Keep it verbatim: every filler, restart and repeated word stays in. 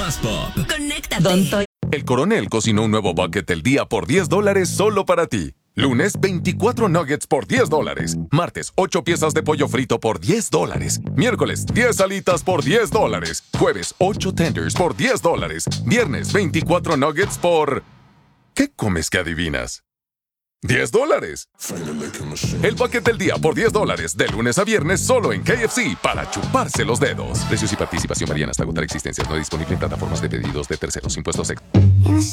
más pop. Conéctate. Don Toy. El Coronel cocinó un nuevo bucket del día por diez dólares solo para ti. Lunes, veinticuatro nuggets por diez dólares. Martes, ocho piezas de pollo frito por diez dólares. Miércoles, diez alitas por diez dólares. Jueves, ocho tenders por diez dólares. Viernes, veinticuatro nuggets por... ¿Qué comes que adivinas? ¡diez dólares! El bucket del día por diez dólares. De lunes a viernes solo en K F C para chuparse los dedos. Precios y participación varían hasta agotar existencias. No disponible en plataformas de pedidos de terceros. Impuestos extra.